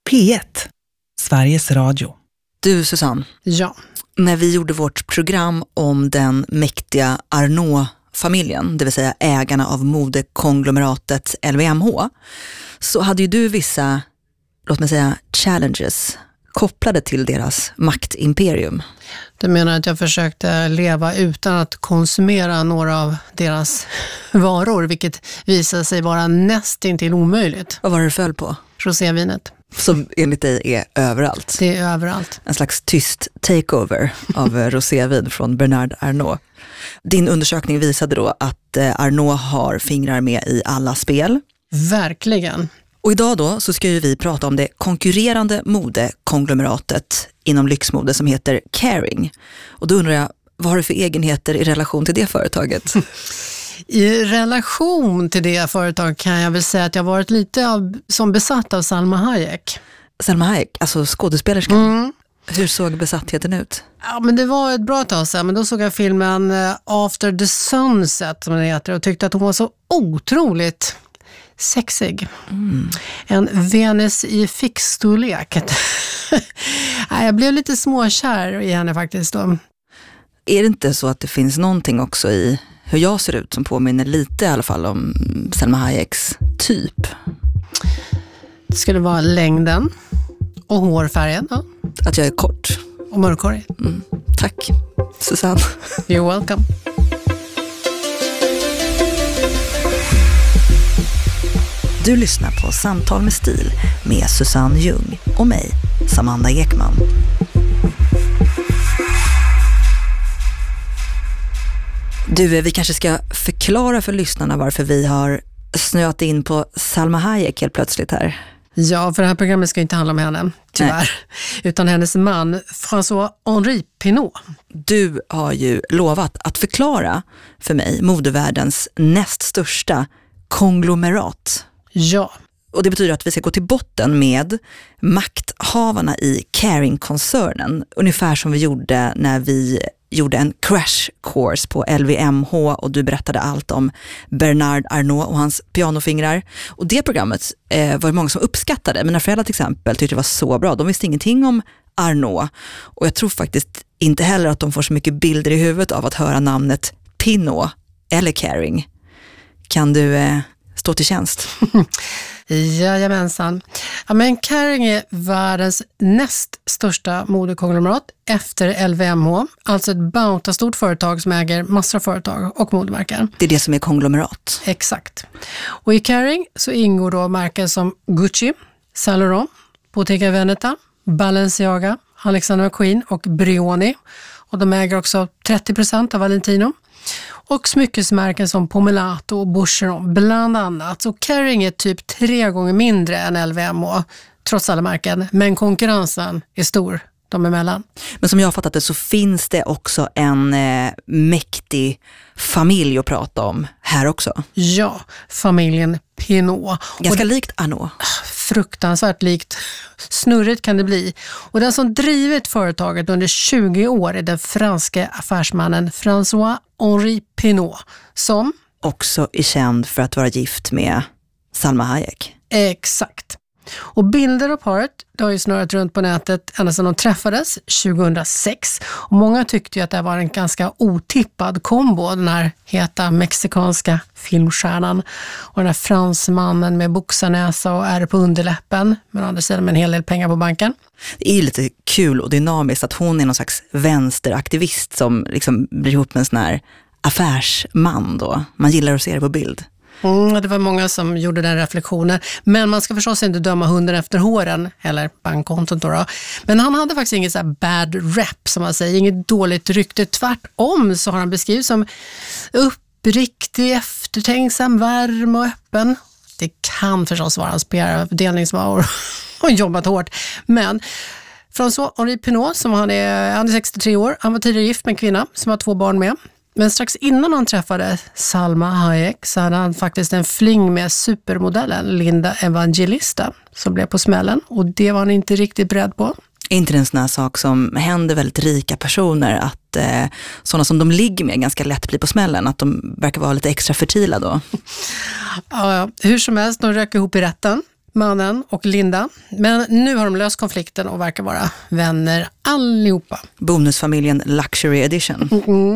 P1, Sveriges Radio. Du Susanne, Ja. när vi gjorde vårt program om den mäktiga Arnault-familjen, det vill säga ägarna av modekonglomeratet LVMH, så hade ju du vissa, låt mig säga, challenges kopplade till deras maktimperium. Du menar att jag försökte leva utan att konsumera några av deras varor, vilket visade sig vara nästintill omöjligt. Vad var det du föll på? Rosévinet. Som enligt dig är överallt. Det är överallt. En slags tyst takeover av rosévin från Bernard Arnault. Din undersökning visade då att Arnault har fingrar med i alla spel. Verkligen. Och idag då så ska ju vi prata om det konkurrerande modekonglomeratet inom lyxmode som heter Kering. Och då undrar jag, vad har du för egenheter i relation till det företaget? I relation till det företaget kan jag väl säga att jag varit lite som besatt av Salma Hayek. Salma Hayek, alltså skådespelerskan. Hur såg besattheten ut? Ja, men det var ett bra tag sedan, men då såg jag filmen After the Sunset som den heter och tyckte att hon var så otroligt sexig. En Venus i fixstorlek. Jag blev lite småkär i henne faktiskt då. Är det inte så att det finns någonting också i hur jag ser ut som påminner lite i alla fall om Salma Hayeks typ? Det skulle vara längden och hårfärgen. Ja. Att jag är kort. Och mörkhårig. Tack, Susanne. You're welcome. Du lyssnar på Samtal med stil med Susanne Ljung och mig, Samanda Ekman. Du, vi kanske ska förklara för lyssnarna varför vi har snöat in på Salma Hayek helt plötsligt här. Ja, för det här programmet ska inte handla om henne, tyvärr. Nej. Utan hennes man, François-Henri Pinault. Du har ju lovat att förklara för mig modevärldens näst största konglomerat. Ja. Och det betyder att vi ska gå till botten med makthavarna i Kering-koncernen. Ungefär som vi gjorde när vi gjorde en crash course på LVMH och du berättade allt om Bernard Arnault och hans pianofingrar. Och det programmet var det många som uppskattade. Mina föräldrar till exempel tyckte det var så bra. De visste ingenting om Arnault. Och jag tror faktiskt inte heller att de får så mycket bilder i huvudet av att höra namnet Pinault eller Kering. Kan du stå till tjänst? Jajamensan. Ja, men Kering är världens näst största modekonglomerat efter LVMH. Alltså ett bounty-stort företag som äger massor av företag och modemärken. Det är det som är konglomerat. Exakt. Och i Kering så ingår då märken som Gucci, Saint Laurent, Bottega Veneta, Balenciaga, Alexander McQueen och Brioni. Och de äger också 30% av Valentino. Och smyckesmärken som Pomellato och Boucheron bland annat. Så Kering är typ 3 gånger mindre än LVMH trots alla märken. Men konkurrensen är stor de emellan. Men som jag har fattat det så finns det också en mäktig familj att prata om här också. Ja, familjen Pinault. Ganska likt Arnault. Fruktansvärt likt. Snurrigt kan det bli. Och den som drivit företaget under 20 år är den franska affärsmannen François-Henri Pinault som också är känd för att vara gift med Salma Hayek. Exakt. Och bilder av paret har ju snurrat runt på nätet ända sedan de träffades 2006. Och många tyckte ju att det var en ganska otippad kombo, den här heta mexikanska filmstjärnan och den här fransmannen med boxarnäsa och ärr på underläppen, men å andra sidan med en hel del pengar på banken. Det är lite kul och dynamiskt att hon är någon slags vänsteraktivist som liksom blir ihop med en sån här affärsman då. Man gillar att se det på bild. Det var många som gjorde den reflektionen. Men man ska förstås inte döma hunden efter håren eller bankkontot då. Men han hade faktiskt inget så här bad rep som man säger, inget dåligt rykte. Tvärtom så har han beskrivits som uppriktig, eftertänksam, varm och öppen. Det kan förstås vara hans PR-avdelning som har jobbat hårt. Men François-Henri Pinault, som han är 63 år, han var tidigare gift med en kvinna som har 2 barn med. Men strax innan han träffade Salma Hayek så hade han faktiskt en fling med supermodellen Linda Evangelista som blev på smällen. Och det var han inte riktigt beredd på. Inte en sån här sak som händer väldigt rika personer att sådana som de ligger med ganska lätt blir på smällen, att de verkar vara lite extra fertila då? Ja, hur som helst, de rök ihop i rätten. mannen och Linda. Men nu har de löst konflikten och verkar vara vänner allihopa. Bonusfamiljen Luxury Edition.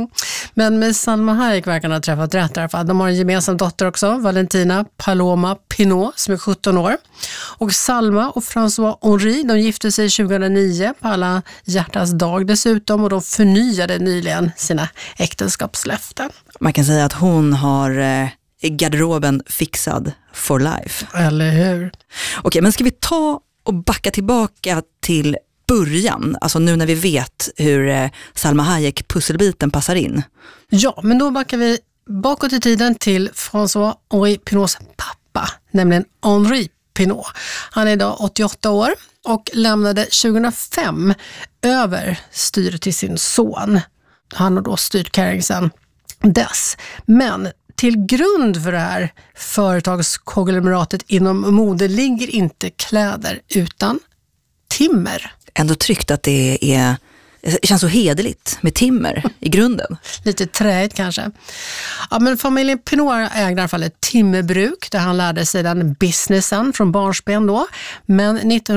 Men med Salma Hayek verkar ha träffat rätt där, för de har en gemensam dotter också, Valentina Paloma Pinot, som är 17 år. Och Salma och François Henri, de gifte sig 2009 på alla hjärtans dag dessutom, och de förnyade nyligen sina äktenskapslöften. Man kan säga att hon har garderoben fixad for life. Eller hur? Okej, men ska vi ta och backa tillbaka till början? Alltså nu när vi vet hur Salma Hayek pusselbiten passar in. Ja, men då backar vi bakåt i tiden till François Henri Pinots pappa, nämligen Henri Pinot. Han är idag 88 år och lämnade 2005 över styret till sin son. Han har då styrt Kering sedan dess. Men till grund för det här företagskonglomeratet inom mode ligger inte kläder utan timmer. Ändå tryckt att det känns så hederligt med timmer i grunden. Lite träigt kanske. Ja, men familjen Pinot ägde i alla fall ett timmerbruk där han lärde sig den businessen från barnsben då. Men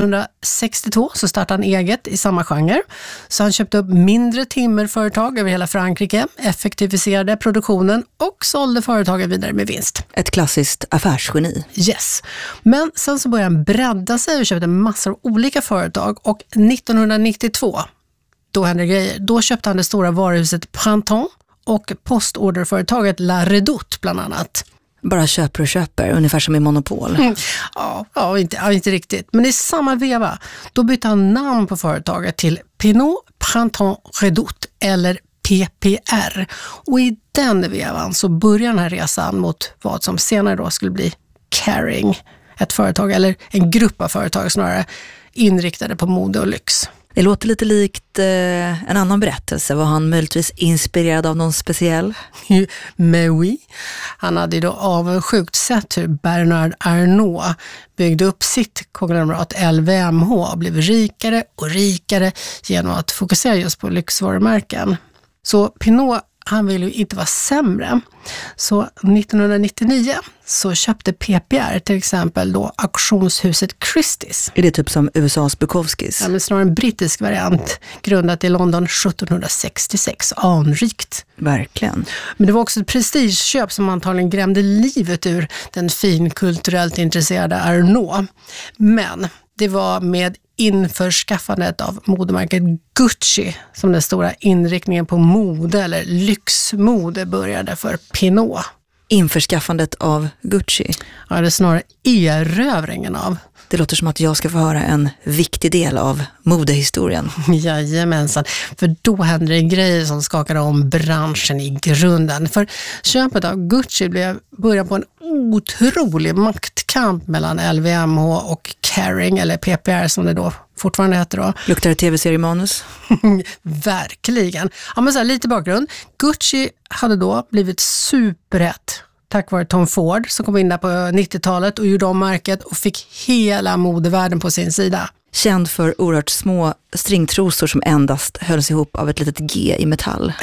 1962 så startade han eget i samma genre. Så han köpte upp mindre timmerföretag över hela Frankrike, effektiviserade produktionen och sålde företagen vidare med vinst. Ett klassiskt affärsgeni. Yes. Men sen så började han bredda sig och köpte massor av olika företag, och 1992 då hände grejer. Då köpte han det stora varuhuset Printemps och postorderföretaget La Redoute bland annat. Bara köper och köper, ungefär som i Monopol. Ja, inte riktigt. Men i samma veva, då bytte han namn på företaget till Pinot Printemps Redoute, eller PPR. Och i den vevan så börjar den här resan mot vad som senare då skulle bli Kering. Ett företag, eller en grupp av företag snarare, inriktade på mode och lyx. Det låter lite likt en annan berättelse. Var han möjligtvis inspirerad av någon speciell? Mais oui. Han hade ju då avundsjukt sett hur Bernard Arnault byggde upp sitt konglomerat LVMH och blev rikare och rikare genom att fokusera just på lyxvarumärken. Så Pinot, han ville ju inte vara sämre. Så 1999 så köpte PPR till exempel då auktionshuset Christie's. Är det typ som USAs Bukowskis? Ja, men snarare en brittisk variant, grundat i London 1766. Anrikt. Verkligen. Men det var också ett prestigeköp som antagligen grämde livet ur den finkulturellt intresserade Arnault. Men det var med införskaffandet av modemärket Gucci som den stora inriktningen på mode eller lyxmode började för Pinot. Införskaffandet av Gucci? Ja, det är snarare erövringen av. Det låter som att jag ska få höra en viktig del av modehistorien. Jajamensan, för då hände det grejer som skakade om branschen i grunden. För köpet av Gucci blev början på en otrolig maktkamp mellan LVMH och Kering, eller PPR som det då fortfarande heter då. Luktar det tv-seriemanus? Verkligen. Ja, men så här, lite bakgrund. Gucci hade då blivit superrätt tack vare Tom Ford som kom in där på 90-talet och gjorde om märket och fick hela modevärlden på sin sida. Känd för oerhört små stringtrosor som endast hölls ihop av ett litet G i metall.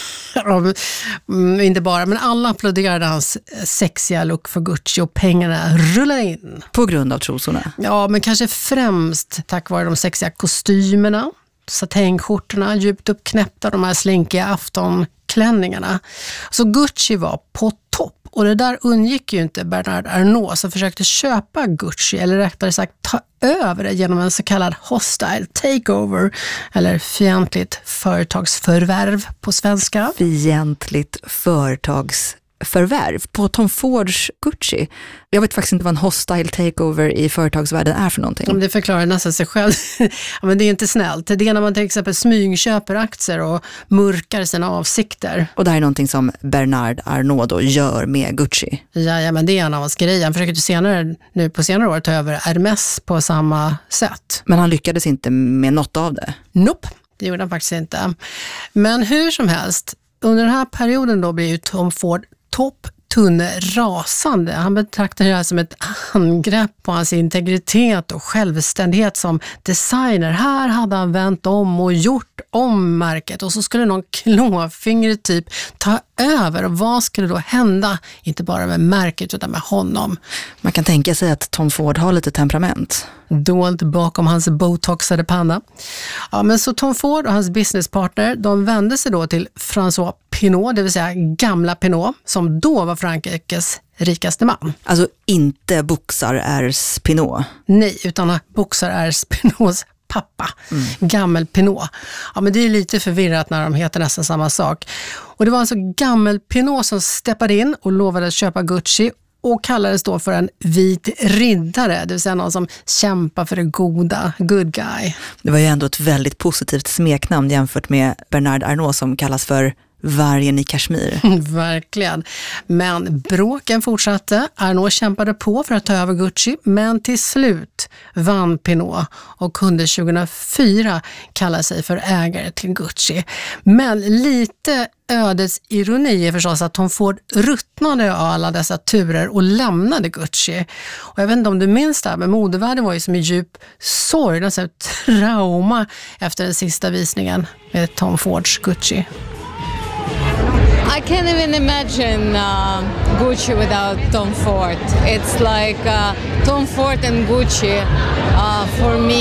Inte bara, men alla applåderade hans sexiga look för Gucci och pengarna rullade in. På grund av trosorna? Ja, men kanske främst tack vare de sexiga kostymerna, satängskjortorna, djupt uppknäppta, de här slinkiga aftonklänningarna. Så Gucci var på topp. Och det där undgick ju inte Bernard Arnault som försökte köpa Gucci, eller rättare sagt ta över det genom en så kallad hostile takeover, eller fientligt företagsförvärv på svenska. Fientligt företagsförvärv på Tom Fords Gucci. Jag vet faktiskt inte vad en hostile takeover i företagsvärlden är för någonting. Det förklarar nästan sig själv. Ja, men det är inte snällt. Det är när man till exempel smygköper aktier och mörkar sina avsikter. Och det här är någonting som Bernard Arnault då gör med Gucci. Ja, men det är en av hans grejer. Han försöker nu på senare år ta över Hermes på samma sätt. Men han lyckades inte med något av det. Nope, det gjorde han faktiskt inte. Men hur som helst, under den här perioden då blir ju Tom Ford rasande. Han betraktar det här som ett angrepp på hans integritet och självständighet som designer. Här hade han vänt om och gjort om märket och så skulle någon klåfingrig typ ta över. Och vad skulle då hända? Inte bara med märket utan med honom. Man kan tänka sig att Tom Ford har lite temperament. Dolt bakom hans botoxade panna. Ja, men så Tom Ford och hans businesspartner, de vände sig då till François Pinault, det vill säga gamla Pinault, som då var Frankrikes rikaste man. Alltså inte Boxar-Rs Pinault. Nej, utan Boxar-Rs Pinauts pappa, gammel Pinault. Ja, men det är lite förvirrat när de heter nästan samma sak. Och det var alltså gammel Pinault som steppade in och lovade att köpa Gucci och kallades då för en vit riddare, det vill säga någon som kämpar för det goda, good guy. Det var ju ändå ett väldigt positivt smeknamn jämfört med Bernard Arnault som kallas för vargen i Kashmir. Verkligen. Men bråken fortsatte. Arnault kämpade på för att ta över Gucci, men till slut vann Pinault och kunde 2004 kalla sig för ägare till Gucci. Men lite ödets ironi är förstås att Tom Ford ruttnade av alla dessa turer och lämnade Gucci. Och jag vet inte om du minns det här, men modevärlden var ju som en djup sorg, nästan trauma efter den sista visningen med Tom Fords Gucci. I can't even imagine Gucci without Tom Ford. It's like Tom Ford and Gucci for me